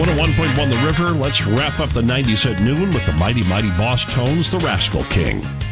101.1 The River. Let's wrap up the 90s at noon with the mighty, mighty Boss Tones, the Rascal King.